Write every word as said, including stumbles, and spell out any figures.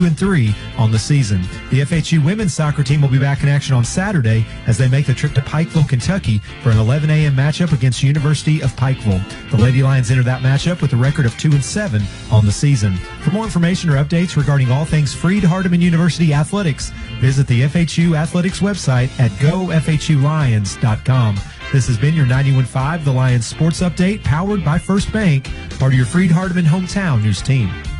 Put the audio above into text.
and three on the season. The F H U women's soccer team will be back in action on Saturday as they make the trip to Pikeville, Kentucky for an eleven a.m. matchup against University of Pikeville. The Lady Lions enter that matchup with a record of two and seven on the season. For more information or updates regarding all things Freed-Hardeman University athletics, visit the F H U Athletics website at go f h u lions dot com. This has been your ninety-one point five The Lions Sports Update, powered by First Bank, part of your Freed-Hardeman hometown news team.